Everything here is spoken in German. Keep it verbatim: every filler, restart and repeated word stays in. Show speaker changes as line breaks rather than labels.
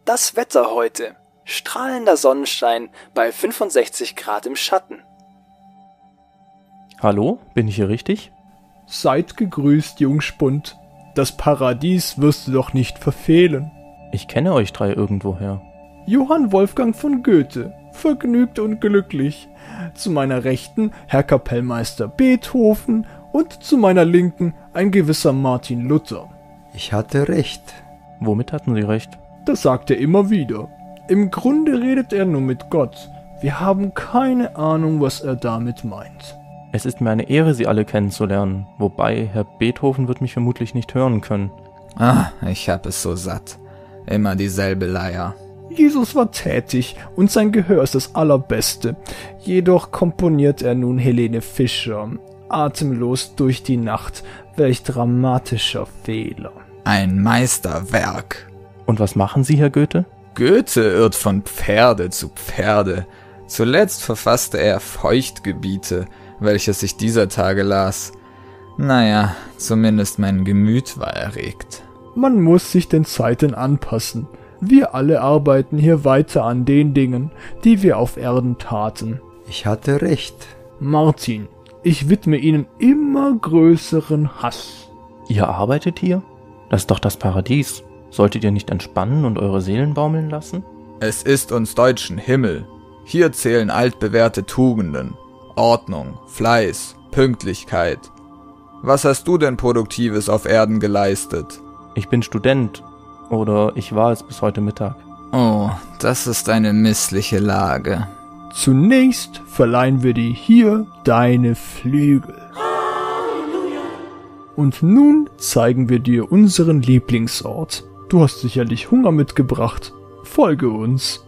Das Wetter heute. Strahlender Sonnenschein bei fünfundsechzig Grad im Schatten.
Hallo, bin ich hier richtig?
Seid gegrüßt, Jungspund. Das Paradies wirst du doch nicht verfehlen.
Ich kenne euch drei irgendwoher.
Johann Wolfgang von Goethe, vergnügt und glücklich. Zu meiner Rechten Herr Kapellmeister Beethoven und zu meiner Linken ein gewisser Martin Luther.
Ich hatte recht.
Womit hatten Sie recht?
Das sagt er immer wieder. Im Grunde redet er nur mit Gott. Wir haben keine Ahnung, was er damit meint.
Es ist mir eine Ehre, Sie alle kennenzulernen, wobei Herr Beethoven wird mich vermutlich nicht hören können.
Ah, ich hab es so satt. Immer dieselbe Leier.
Jesus war tätig und sein Gehör ist das Allerbeste. Jedoch komponiert er nun Helene Fischer. Atemlos durch die Nacht. Welch dramatischer Fehler.
Ein Meisterwerk.
Und was machen Sie, Herr Goethe?
Goethe irrt von Pferde zu Pferde. Zuletzt verfasste er Feuchtgebiete, welches ich dieser Tage las. Naja, zumindest mein Gemüt war erregt.
Man muss sich den Zeiten anpassen. Wir alle arbeiten hier weiter an den Dingen, die wir auf Erden taten.
Ich hatte recht.
Martin, ich widme Ihnen immer größeren Hass.
Ihr arbeitet hier? Das ist doch das Paradies. Solltet ihr nicht entspannen und eure Seelen baumeln lassen?
Es ist uns Deutschen Himmel. Hier zählen altbewährte Tugenden. Ordnung, Fleiß, Pünktlichkeit. Was hast du denn Produktives auf Erden geleistet?
Ich bin Student. Oder ich war es bis heute Mittag.
Oh, das ist eine missliche Lage.
Zunächst verleihen wir dir hier deine Flügel. Und nun zeigen wir dir unseren Lieblingsort. Du hast sicherlich Hunger mitgebracht. Folge uns.